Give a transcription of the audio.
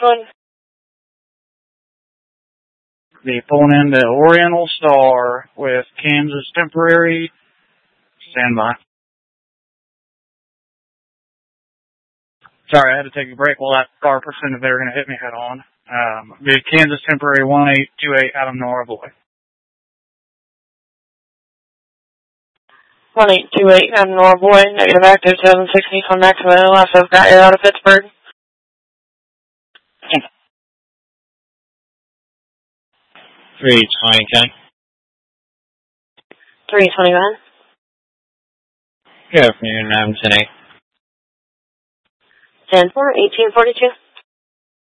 one. Be pulling into Oriental Star with Kansas Temporary. Stand by. Sorry, I had to take a break while that car pretended they were going to hit me head on. Be Kansas Temporary 1828 out of Nora Boy. 1828 out of Nora Boy, negative active 760 from Maxwell. I've got air out of Pittsburgh. 320, Ken. 321. Good afternoon, I'm 10-8. 10-4, 1842.